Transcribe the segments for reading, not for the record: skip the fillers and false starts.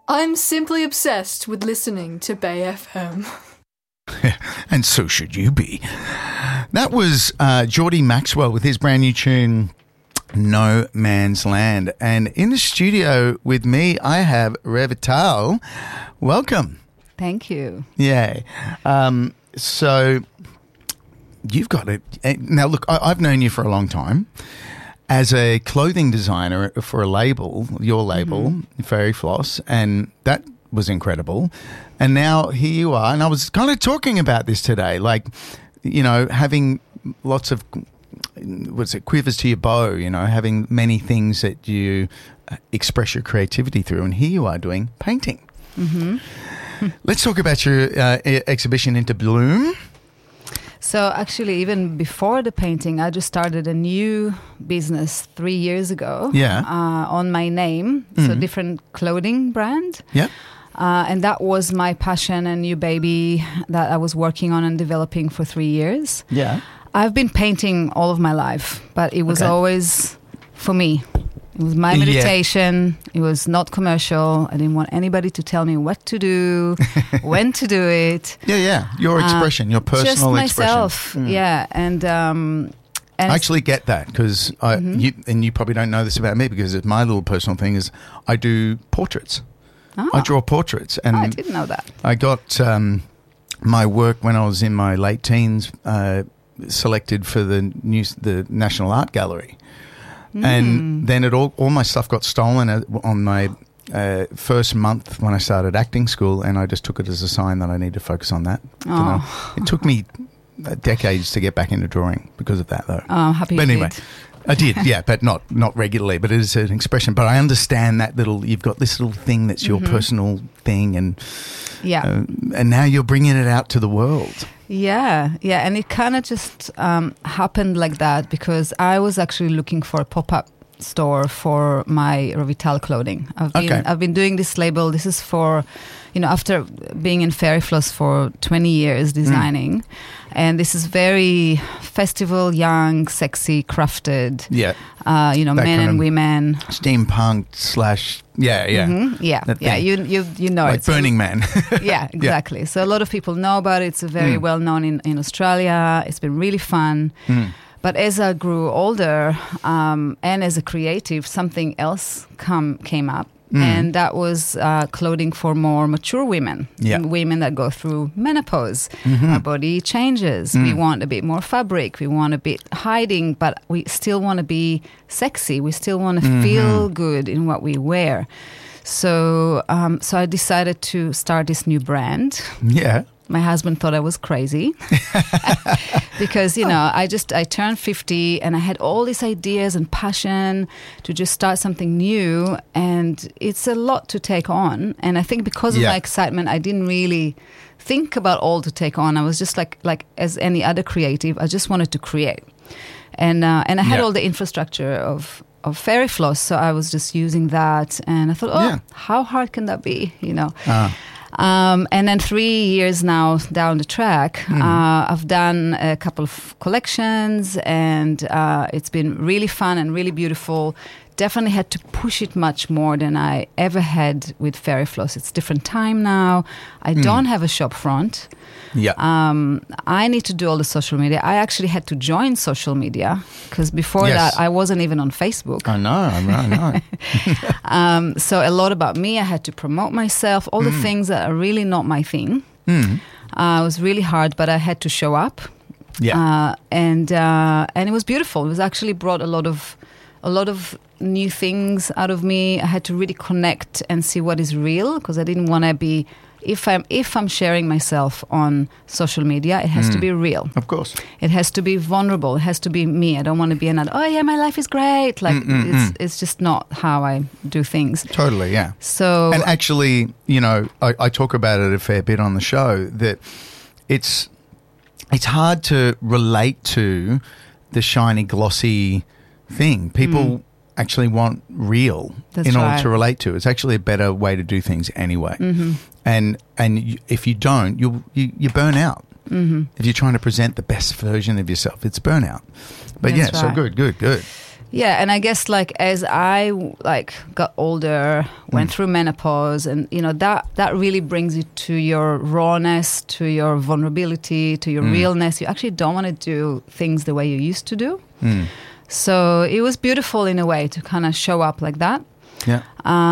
I'm simply obsessed with listening to Bay FM. And so should you be. That was Geordie Maxwell with his brand new tune, No Man's Land. And in the studio with me, I have Revital. Welcome. Thank you. Yay. So you've got it. Now, look, I've known you for a long time as a clothing designer for a label, your label, Fairy Floss, and that was incredible. And now here you are. And I was kind of talking about this today, like, you know, having lots of, quivers to your bow, you know, having many things that you express your creativity through. And here you are doing painting. Mm-hmm. Let's talk about your exhibition Into Bloom. So actually, even before the painting, I just started a new business 3 years ago. Yeah. On my name, so different clothing brand. Yeah. And that was my passion and new baby that I was working on and developing for 3 years. Yeah. I've been painting all of my life, but it was always for me. It was my meditation. It was not commercial. I didn't want anybody to tell me what to do, when to do it. Yeah. Your expression, your personal just myself. expression. Yeah. And I actually get that because you probably don't know this about me because it's my little personal thing is I do portraits. Oh. I draw portraits. And I didn't know that. I got my work when I was in my late teens selected for the National Art Gallery. And then all my stuff got stolen on my first month when I started acting school, and I just took it as a sign that I need to focus on that. You know? It took me decades to get back into drawing because of that, though. Oh, happy but you anyway, did. I did, yeah, but not regularly. But it is an expression. But I understand that you've got this little thing that's your personal thing, and and now you're bringing it out to the world. Yeah, and it kind of just happened like that because I was actually looking for a pop-up store for my Revital clothing. I've been doing this label. This is for, after being in Fairy Floss for 20 years designing, and this is very festival, young, sexy, crafted. Yeah, men and women. Steampunk / yeah. You know like it. Burning Man. Yeah, exactly. Yeah. So a lot of people know about it. It's very well known in Australia. It's been really fun. But as I grew older and as a creative, something else came up. And that was clothing for more mature women, women that go through menopause. Our body changes. We want a bit more fabric. We want a bit hiding, but we still want to be sexy. We still want to feel good in what we wear. So I decided to start this new brand. Yeah. My husband thought I was crazy because, I turned 50 and I had all these ideas and passion to just start something new. And it's a lot to take on. And I think because of my excitement, I didn't really think about all to take on. I was just like as any other creative, I just wanted to create. And I had all the infrastructure of Fairy Floss. So I was just using that. And I thought, how hard can that be, And then 3 years now down the track, I've done a couple of collections and it's been really fun and really beautiful. Definitely had to push it much more than I ever had with Fairy Floss. It's different time now. I don't have a shop front. Yeah. I need to do all the social media. I actually had to join social media because before that I wasn't even on Facebook. I know. So a lot about me. I had to promote myself, all the things that are really not my thing. It was really hard, but I had to show up. Yeah. And it was beautiful. It was actually brought a lot of new things out of me. I had to really connect and see what is real because I didn't want to be. If I'm sharing myself on social media, it has to be real. Of course. It has to be vulnerable. It has to be me. I don't want to be another, my life is great. It's just not how I do things. Totally, yeah. So, and actually, I talk about it a fair bit on the show that it's hard to relate to the shiny, glossy thing. People actually want real in order to relate to. It's actually a better way to do things anyway. And if you don't, you burn out. If you're trying to present the best version of yourself, it's burnout. But That's so right. good. Yeah, and I guess like as I like got older, went through menopause, and you know that really brings you to your rawness, to your vulnerability, to your realness. You actually don't want to do things the way you used to do. So it was beautiful in a way to kind of show up like that. Yeah.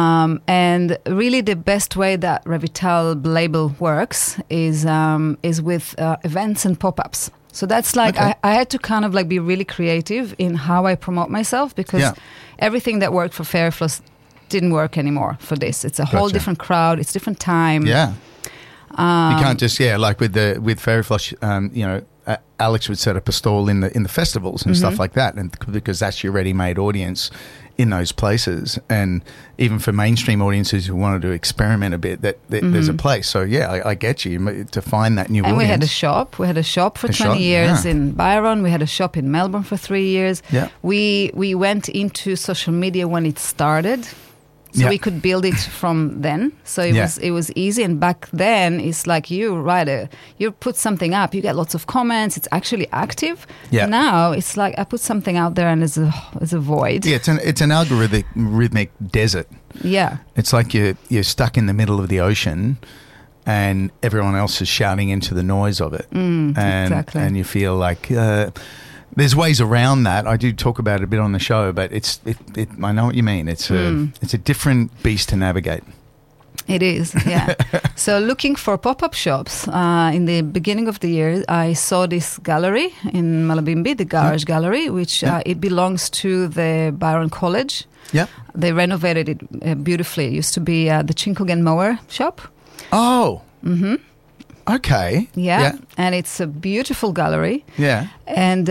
And really, the best way that Revital label works is with events and pop-ups. So that's like I had to kind of like be really creative in how I promote myself, because everything that worked for Fairy Floss didn't work anymore for this. It's a whole different crowd. It's different time. Yeah. You can't just like with Fairy Floss, you know, Alex would set up a stall in the festivals and stuff like that, and because that's your ready-made audience in those places. And even for mainstream audiences who wanted to experiment a bit, there's a place. So yeah, I get you to find that new audience. And we had a shop. We had a shop for 20 years in Byron. We had a shop in Melbourne for 3 years. Yeah. We went into social media when it started. So we could build it from then. So it was easy. And back then, it's like you put something up, you get lots of comments. It's actually active. Yeah. Now it's like I put something out there and it's a void. Yeah, it's an rhythmic desert. Yeah. It's like you're stuck in the middle of the ocean, and everyone else is shouting into the noise of it. Exactly. And you feel like. There's ways around that. I do talk about it a bit on the show, but I know what you mean. It's a different beast to navigate. It is, yeah. So looking for pop-up shops, in the beginning of the year, I saw this gallery in Malabimbi, the Garage Gallery, which it belongs to the Byron College. Yeah. They renovated it beautifully. It used to be the Chinkogen Mower shop. Oh. Mm-hmm. Okay. Yeah, and it's a beautiful gallery. Yeah, and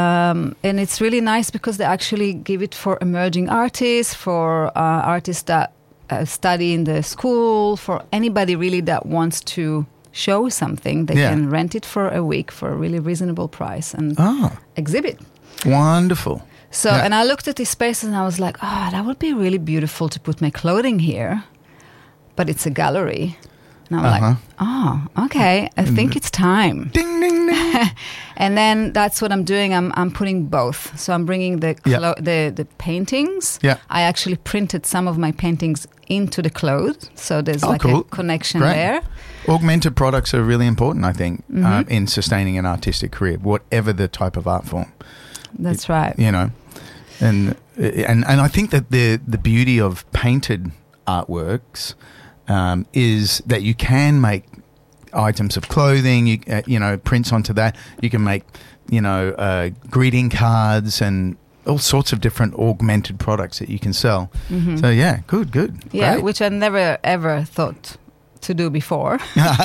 it's really nice because they actually give it for emerging artists, for artists that study in the school, for anybody really that wants to show something. They can rent it for a week for a really reasonable price and exhibit. Wonderful. So, and I looked at this space and I was like, that would be really beautiful to put my clothing here, but it's a gallery. And I'm like, okay, I think it's time. Ding, ding, ding. And then that's what I'm doing. I'm putting both. So I'm bringing the paintings. Yeah. I actually printed some of my paintings into the clothes. So there's a connection there. Augmented products are really important, I think, in sustaining an artistic career, whatever the type of art form. That's right. You know, and I think that the beauty of painted artworks is that you can make items of clothing, you know, prints onto that. You can make, you know, greeting cards and all sorts of different augmented products that you can sell. So yeah, good. Yeah, great. which I never ever thought to do before.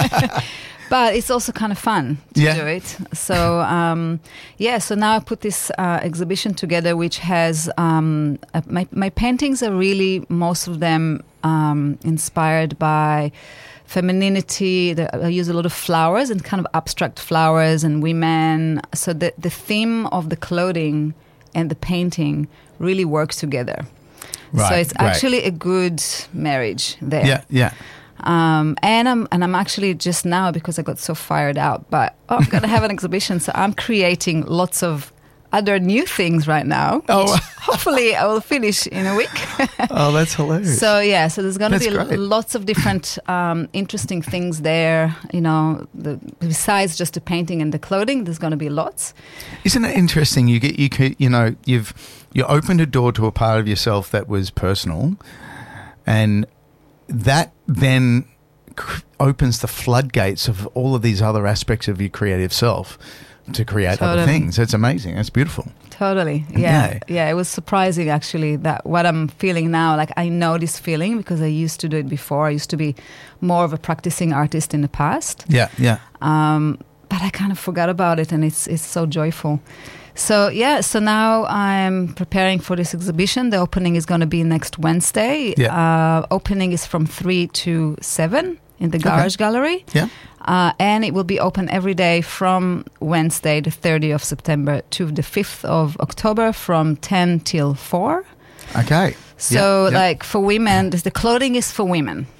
But it's also kind of fun to do it. So, so now I put this exhibition together, which has my paintings are really, most of them inspired by femininity. I use a lot of flowers and kind of abstract flowers and women. So the theme of the clothing and the painting really works together. Right, so it's actually a good marriage there. Yeah. And I'm actually just now, because I got so fired out, but I'm going to have an exhibition. So I'm creating lots of other new things right now. Oh, hopefully I will finish in a week. Oh, that's hilarious. So so there's going to be lots of different interesting things there. You know, besides just the painting and the clothing, there's going to be lots. Isn't it interesting? You've opened a door to a part of yourself that was personal, and that then opens the floodgates of all of these other aspects of your creative self to create other things. It's amazing. It's beautiful. Totally. Yeah. It was surprising, actually, that what I'm feeling now, like I know this feeling because I used to do it before. I used to be more of a practicing artist in the past. Yeah. But I kind of forgot about it, and it's so joyful. So now I'm preparing for this exhibition. The opening is going to be next Wednesday. Yeah. Opening is from 3 to 7 in the Garage Gallery. Yeah. And it will be open every day from Wednesday, the 30th of September, to the 5th of October from 10 till 4. Okay. So, like, for women, the clothing is for women.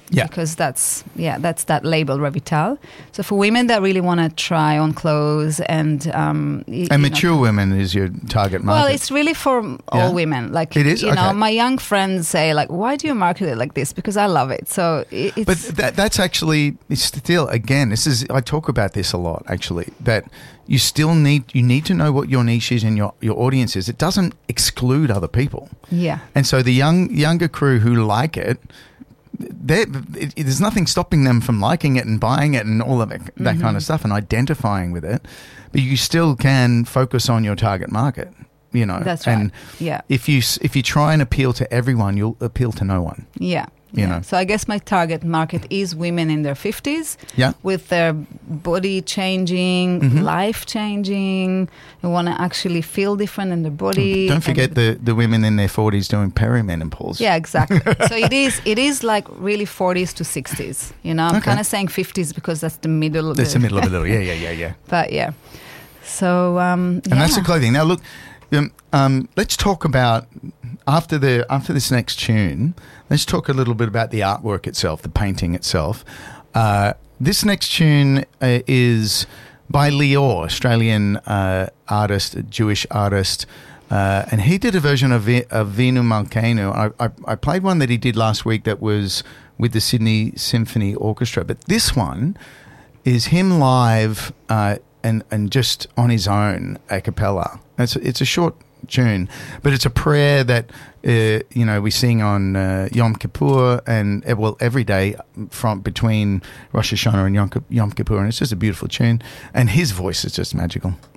Yeah. Because that's that label, Revital. So for women that really want to try on clothes and mature women is your target market. Well, it's really for all women. Like, it is. You okay. know, my young friends say, like, why do you market it like this? Because I love it. So it's. But that's actually still, again, I talk about this a lot, actually, that you need to know what your niche is and your audience is. It doesn't exclude other people. Yeah. And so the younger crew who like it, there's nothing stopping them from liking it and buying it and all of it, that kind of stuff, and identifying with it. But you still can focus on your target market, you know. That's right. And yeah. if you try and appeal to everyone, you'll appeal to no one. Yeah. You know. So I guess my target market is women in their 50s, Yeah. with their body changing, life changing, who want to actually feel different in their body. Don't forget the women in their 40s doing perimenopause. Yeah, exactly. So it is like really 40s to 60s. You know, I'm kind of saying 50s because that's the middle. That's the middle of it all. Yeah. But yeah. So and that's the clothing. Now look, let's talk about after this next tune. Let's talk a little bit about the artwork itself, the painting itself. This next tune is by Lior, Australian artist, a Jewish artist, and he did a version of Venu Malkeinu. I played one that he did last week that was with the Sydney Symphony Orchestra, but this one is him live and just on his own a cappella. It's a short tune, but it's a prayer that we sing on Yom Kippur and every day from between Rosh Hashanah and Yom Kippur, and it's just a beautiful tune, and his voice is just magical.